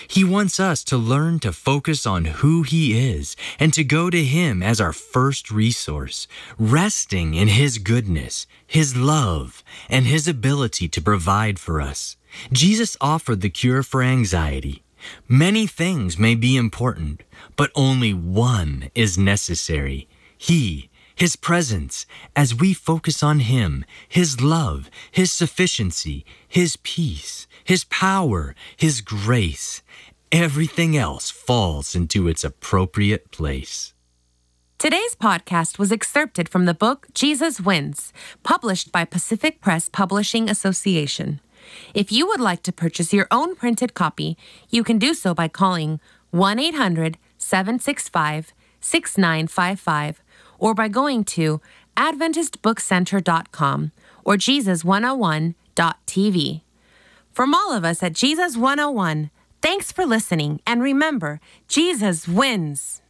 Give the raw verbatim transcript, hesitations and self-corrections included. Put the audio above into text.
He wants us to learn to focus on who He is and to go to Him as our first resource, resting in His goodness, His love, and His ability to provide for us. Jesus offered the cure for anxiety. Many things may be important, but only one is necessary. He, His presence, as we focus on Him, His love, His sufficiency, His peace, His power, His grace. Everything else falls into its appropriate place. Today's podcast was excerpted from the book Jesus Wins, published by Pacific Press Publishing Association. If you would like to purchase your own printed copy, you can do so by calling one eight hundred, seven six five, six nine five five or by going to adventist book center dot com or jesus one oh one dot t v. From all of us at Jesus one oh one, thanks for listening, and remember, Jesus wins!